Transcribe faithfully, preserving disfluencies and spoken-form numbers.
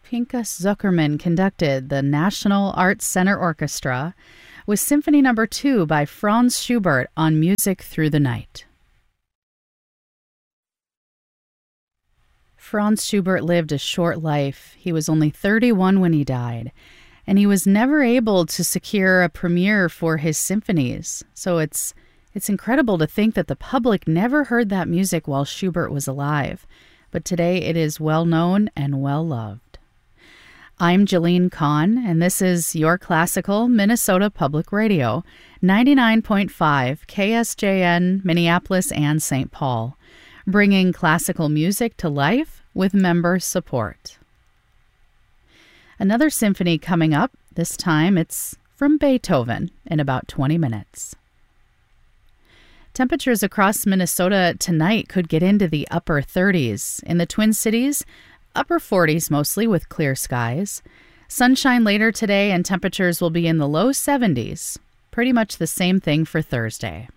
Pinchas Zuckerman conducted the National Arts Center Orchestra with Symphony Number two by Franz Schubert on Music Through the Night. Franz Schubert lived a short life. He was only thirty-one when he died, and he was never able to secure a premiere for his symphonies. So it's it's incredible to think that the public never heard that music while Schubert was alive. But today it is well known and well loved. I'm Jolene Kahn, and this is Your Classical Minnesota Public Radio, ninety-nine point five K S J N, Minneapolis and Saint Paul, bringing classical music to life with member support. Another symphony coming up. This time it's from Beethoven in about twenty minutes. Temperatures across Minnesota tonight could get into the upper thirties. In the Twin Cities, upper forties mostly with clear skies. Sunshine later today and temperatures will be in the low seventies. Pretty much the same thing for Thursday.